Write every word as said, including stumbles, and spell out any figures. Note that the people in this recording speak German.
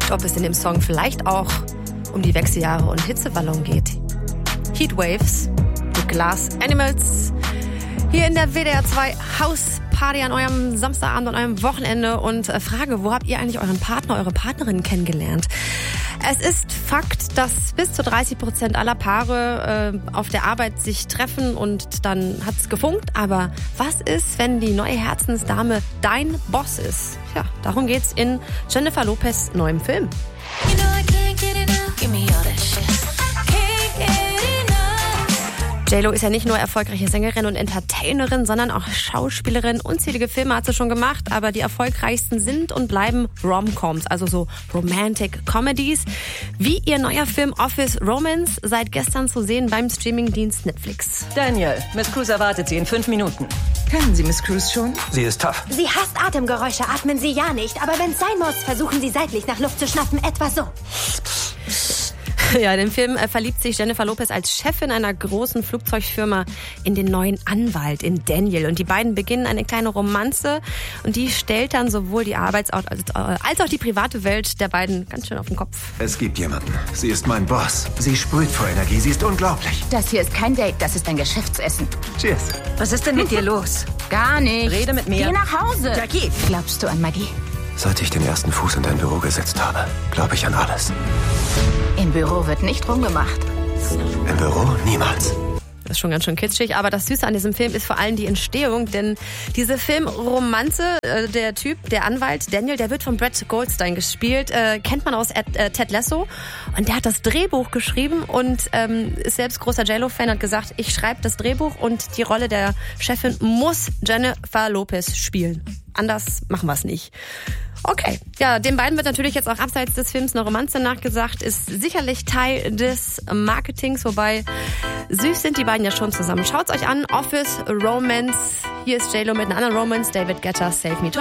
und ob es in dem Song vielleicht auch um die Wechseljahre und Hitzewallung geht. Heatwaves, The Glass Animals, hier in der W D R zwei Hausparty an eurem Samstagabend, an eurem Wochenende. Und äh, Frage, wo habt ihr eigentlich euren Partner, eure Partnerin kennengelernt? Es ist Fakt, dass bis zu dreißig Prozent aller Paare äh, auf der Arbeit sich treffen und dann hat's gefunkt. Aber was ist, wenn die neue Herzensdame dein Boss ist? Ja, darum geht's in Jennifer Lopez' neuem Film. You know I can't get enough. Give me all that shit. Can't get enough. J-Lo ist ja nicht nur erfolgreiche Sängerin und Entertainerin, sondern auch Schauspielerin. Unzählige Filme hat sie schon gemacht, aber die erfolgreichsten sind und bleiben Rom-Coms, also so Romantic Comedies. Wie ihr neuer Film Office Romance, seit gestern zu sehen beim Streamingdienst Netflix. Daniel, Miss Cruz erwartet Sie in fünf Minuten. Kennen Sie Miss Cruz schon? Sie ist tough. Sie hasst Atemgeräusche, atmen Sie ja nicht. Aber wenn es sein muss, versuchen Sie seitlich nach Luft zu schnappen, etwa so. Ja, in dem Film äh, verliebt sich Jennifer Lopez als Chefin einer großen Flugzeugfirma in den neuen Anwalt, in Daniel. Und die beiden beginnen eine kleine Romanze und die stellt dann sowohl die Arbeitsort als, äh, als auch die private Welt der beiden ganz schön auf den Kopf. Es gibt jemanden. Sie ist mein Boss. Sie sprüht vor Energie. Sie ist unglaublich. Das hier ist kein Date, das ist ein Geschäftsessen. Cheers. Was ist denn mit dir los? Gar nicht. Rede mit mir. Geh nach Hause. Jackie. Glaubst du an Magie? Seit ich den ersten Fuß in dein Büro gesetzt habe, glaube ich an alles. Im Büro wird nicht rumgemacht. Im Büro niemals. Das ist schon ganz schön kitschig, aber das Süße an diesem Film ist vor allem die Entstehung, denn diese Filmromanze, äh, der Typ, der Anwalt Daniel, der wird von Brett Goldstein gespielt, äh, kennt man aus Ed, äh, Ted Lasso, und der hat das Drehbuch geschrieben und ähm, ist selbst großer J-Lo-Fan, hat gesagt, ich schreibe das Drehbuch und die Rolle der Chefin muss Jennifer Lopez spielen. Anders machen wir es nicht. Okay, ja, den beiden wird natürlich jetzt auch abseits des Films eine Romanze nachgesagt, ist sicherlich Teil des Marketings, wobei süß sind die beiden ja schon zusammen. Schaut's euch an, Office Romance, hier ist J-Lo mit einer anderen Romance, David Guetta, Save Me Tonight.